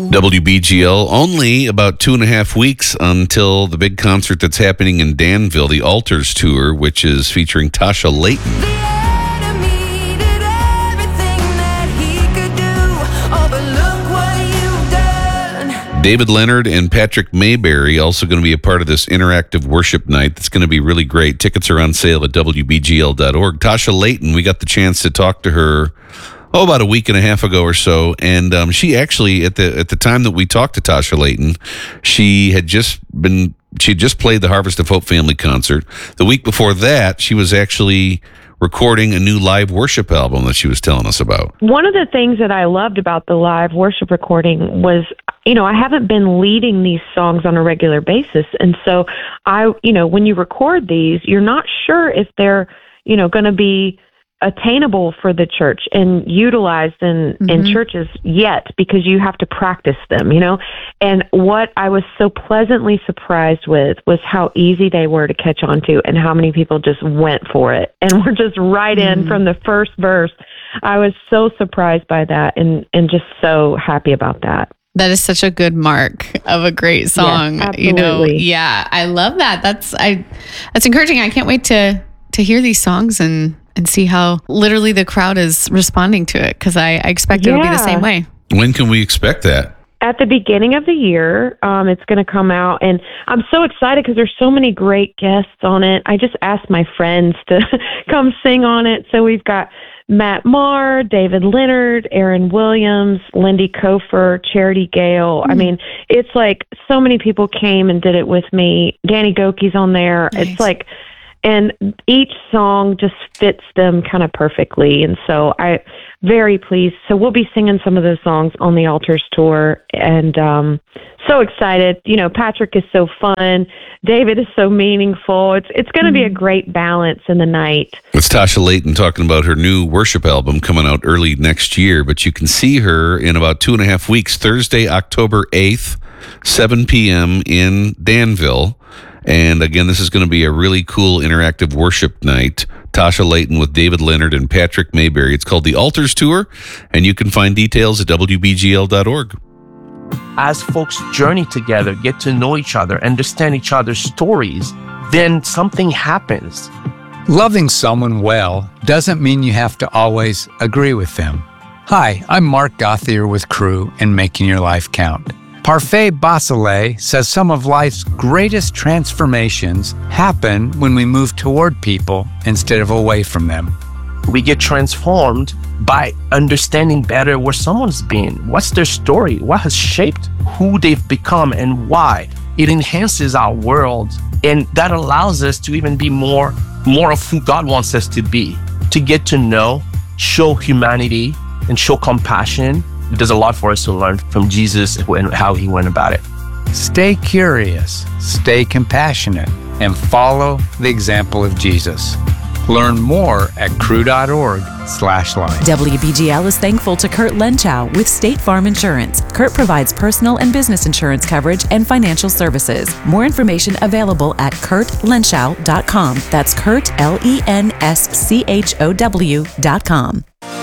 WBGL, only about 2.5 weeks until the big concert that's happening in Danville, the Altars Tour, which is featuring Tasha Layton. David Leonard and Patrick Mayberry also going to be a part of this interactive worship night. That's going to be really great. Tickets are on sale at WBGL.org. Tasha Layton, we got the chance to talk to her about a week and a half ago or so, and she actually, at the time that we talked to Tasha Layton, she had just played the Harvest of Hope family concert. The week before that, she was actually recording a new live worship album that she was telling us about. One of the things that I loved about the live worship recording was, I haven't been leading these songs on a regular basis. And so when you record these, you're not sure if they're, going to be attainable for the church and utilized in churches yet, because you have to practice them, And what I was so pleasantly surprised with was how easy they were to catch on to and how many people just went for it and were just right in from the first verse. I was so surprised by that and just so happy about that. That is such a good mark of a great song. Yes, absolutely. Yeah, I love that. That's encouraging. I can't wait to hear these songs and see how literally the crowd is responding to it, because I expect it'll be the same way. When can we expect that? At the beginning of the year, it's going to come out, and I'm so excited because there's so many great guests on it. I just asked my friends to come sing on it. So we've got Matt Maher, David Leonard, Aaron Williams, Lindy Kofer, Charity Gale. I mean, it's like so many people came and did it with me. Danny Goki's on there. Nice. It's like, and each song just fits them kind of perfectly. And so I'm very pleased. So we'll be singing some of those songs on the Altars Tour, and so excited. Patrick is so fun. David is so meaningful. It's going to be a great balance in the night. It's Tasha Layton talking about her new worship album coming out early next year, but you can see her in about 2.5 weeks, Thursday, October 8th, 7 p.m. in Danville. And again, this is going to be a really cool interactive worship night. Tasha Layton with David Leonard and Patrick Mayberry. It's called the Altars Tour, and you can find details at WBGL.org. As folks journey together, get to know each other, understand each other's stories, then something happens. Loving someone well doesn't mean you have to always agree with them. Hi, I'm Mark Gothier with Crew and Making Your Life Count. Parfait Basile says some of life's greatest transformations happen when we move toward people instead of away from them. We get transformed by understanding better where someone's been, what's their story, what has shaped who they've become and why. It enhances our world, and that allows us to even be more of who God wants us to be, to get to know, show humanity, and show compassion. There's a lot for us to learn from Jesus and how he went about it. Stay curious, stay compassionate, and follow the example of Jesus. Learn more at crew.org/line. WBGL is thankful to Kurt Lenchow with State Farm Insurance. Kurt provides personal and business insurance coverage and financial services. More information available at kurtlenschow.com. That's Kurt, LENSCHOW.com.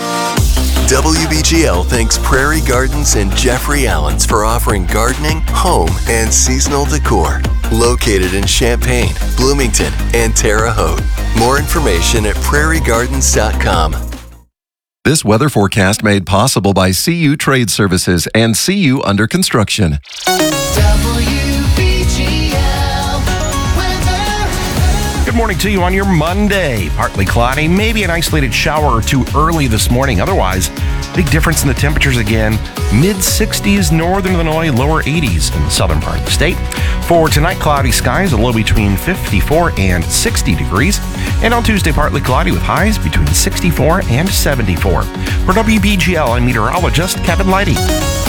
WBGL thanks Prairie Gardens and Jeffrey Allen's for offering gardening, home, and seasonal decor. Located in Champaign, Bloomington, and Terre Haute. More information at prairiegardens.com. This weather forecast made possible by CU Trade Services and CU Under Construction. Good morning to you on your Monday. Partly cloudy, maybe an isolated shower or two early this morning. Otherwise, big difference in the temperatures again. Mid-60s northern Illinois, lower 80s in the southern part of the state. For tonight, cloudy skies, a low between 54 and 60 degrees. And on Tuesday, partly cloudy with highs between 64 and 74. For WBGL, I'm meteorologist Kevin Leidy.